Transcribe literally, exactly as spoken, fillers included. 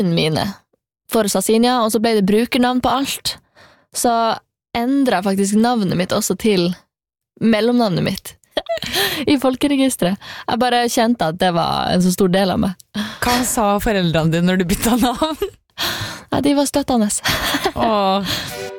mine for Sassinia, og så ble det brukernavn på alt. Så endret jeg faktisk navnet mitt også til mellomnavnet mitt i folkeregistret. Jeg bare kjente at det var en så stor del av meg. Hva sa foreldrene dine når du bytta navn? Nei, de var støttende. Åh.